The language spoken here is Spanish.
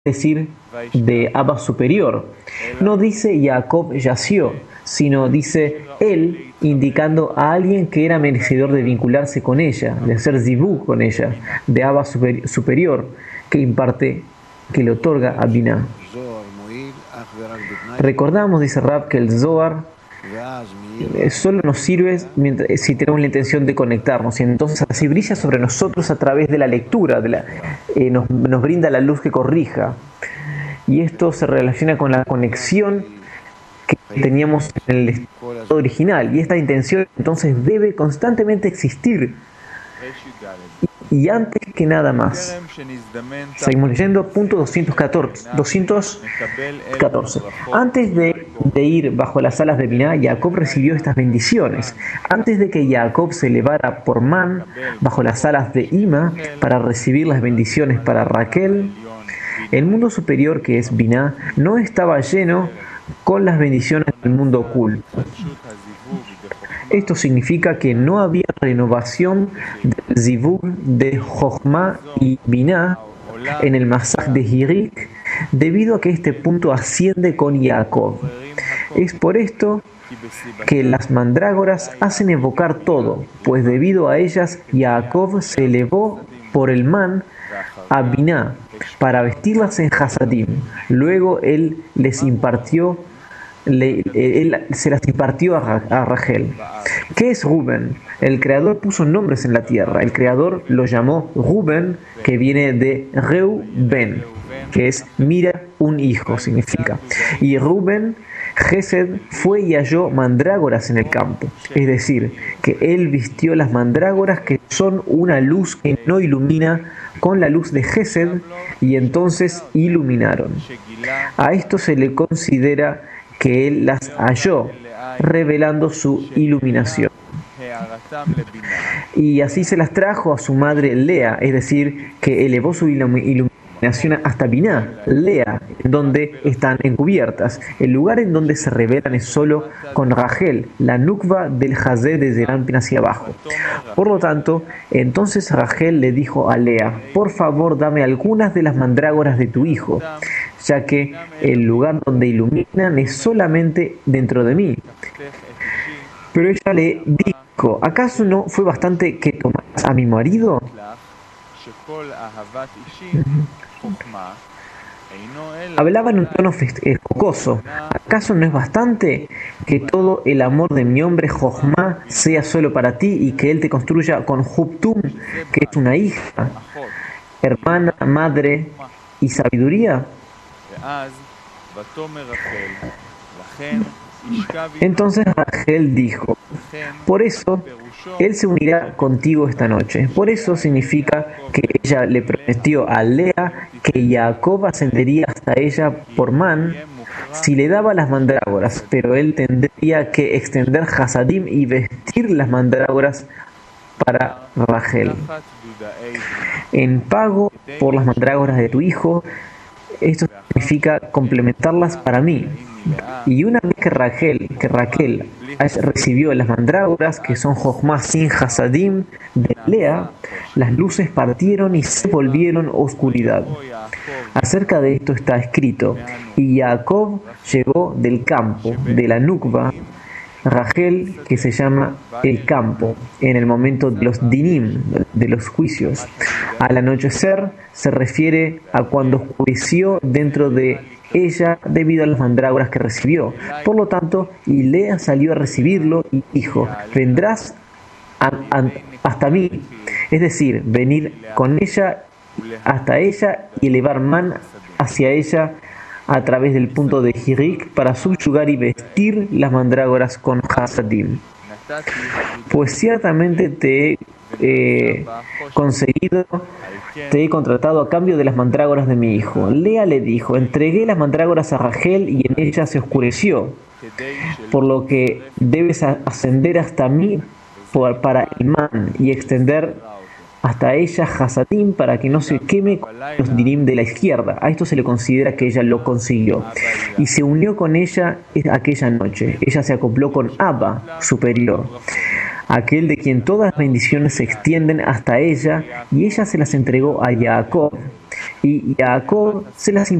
decir de Abba superior. No dice Jacob yació, sino dice él, indicando a alguien que era merecedor de vincularse con ella, de hacer zivug con ella, de Abba superior, que imparte, que le otorga a Binah. Recordamos, dice Rab, que el Zohar solo nos sirve si tenemos la intención de conectarnos, y entonces así brilla sobre nosotros a través de la lectura, nos brinda la luz que corrija, y esto se relaciona con la conexión que teníamos en el estado original, y esta intención entonces debe constantemente existir, y antes que nada más. Seguimos leyendo, punto 214. Antes de ir bajo las alas de Binah, Jacob recibió estas bendiciones. Antes de que Jacob se elevara por Man bajo las alas de Ima para recibir las bendiciones para Raquel, el mundo superior, que es Binah, no estaba lleno con las bendiciones del mundo oculto. Esto significa que no había renovación del zivug de Jochma y Binah en el Masaj de Hirik, debido a que este punto asciende con Jacob. Es por esto que las mandrágoras hacen evocar todo, pues debido a ellas Jacob se elevó por el man a Binah para vestirlas en Hasadim. Luego él se las impartió a Rachel. ¿Qué es Rubén? El Creador puso nombres en la tierra. El Creador lo llamó Rubén, que viene de Reuben, que es mira un hijo, significa. Y Rubén, Gesed, fue y halló mandrágoras en el campo. Es decir, que él vistió las mandrágoras, que son una luz que no ilumina, con la luz de Gesed, y entonces iluminaron. A esto se le considera que él las halló, revelando su iluminación. Y así se las trajo a su madre Lea, es decir, que elevó su iluminación hasta Binah, Lea, en donde están encubiertas. El lugar en donde se revelan es solo con Rachel, la nukva del Hazé de Zerampin hacia abajo. Por lo tanto, entonces Rachel le dijo a Lea: por favor, dame algunas de las mandrágoras de tu hijo, ya que el lugar donde iluminan es solamente dentro de mí. Pero ella le dijo: ¿acaso no fue bastante que tomaras a mi marido? Hablaba en un tono jocoso. ¿Acaso no es bastante que todo el amor de mi hombre Jochma sea solo para ti, y que él te construya con Huptum, que es una hija, hermana, madre y sabiduría? Entonces Rachel dijo: por eso él se unirá contigo esta noche. Por eso significa que ella le prometió a Lea que Jacob ascendería hasta ella por Man si le daba las mandrágoras, pero él tendría que extender Hasadim y vestir las mandrágoras para Rachel. En pago por las mandrágoras de tu hijo, esto significa complementarlas para mí. Y una vez que Raquel recibió las mandrágoras, que son Jochma sin Hasadim de Lea, las luces partieron y se volvieron oscuridad. Acerca de esto está escrito: y Jacob llegó del campo, de la Nukba, Rachel, que se llama el campo, en el momento de los dinim, de los juicios. Al anochecer se refiere a cuando oscureció dentro de ella debido a las mandrágoras que recibió. Por lo tanto, y Lea salió a recibirlo y dijo: vendrás hasta mí, es decir, venir con ella hasta ella y elevar Man hacia ella a través del punto de Hirik para subyugar y vestir las mandrágoras con Hasadim. Pues ciertamente te he conseguido, te he contratado a cambio de las mandrágoras de mi hijo. Lea le dijo: entregué las mandrágoras a Rachel y en ella se oscureció, por lo que debes ascender hasta mí para Imán y extender hasta ella Hasadim para que no se queme con los dinim de la izquierda. A esto se le considera que ella lo consiguió. Y se unió con ella aquella noche. Ella se acopló con Abba superior. aquel de quien todas las bendiciones se extienden hasta ella, y ella se las entregó a Jacob, y Jacob se las